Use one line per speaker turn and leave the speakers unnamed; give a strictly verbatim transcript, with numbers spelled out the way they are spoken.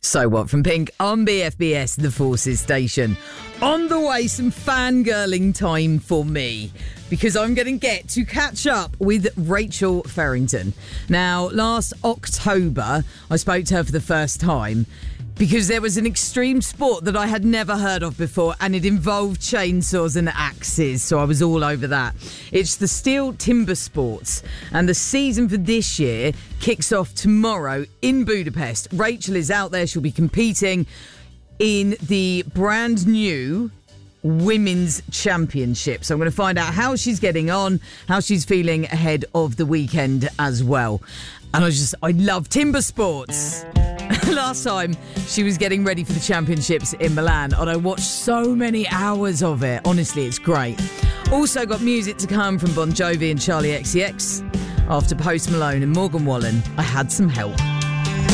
So What from Pink on B F B S, the Forces station. On the way, some fangirling time for me, because I'm going to get to catch up with Rachel Ferrington. Now, last October, I spoke to her for the first time because there was an extreme sport that I had never heard of before, and it involved chainsaws and axes, so I was all over that. It's the Steel Timber Sports, and the season for this year kicks off tomorrow in Budapest. Rachel is out there. She'll be competing in the brand new Women's Championship. So I'm going to find out how she's getting on, how she's feeling ahead of the weekend as well. And I just, I love timber sports. Last time she was getting ready for the championships in Milan, and I watched so many hours of it. Honestly, it's great. Also got music to come from Bon Jovi and Charlie X C X. After Post Malone and Morgan Wallen, I Had Some Help.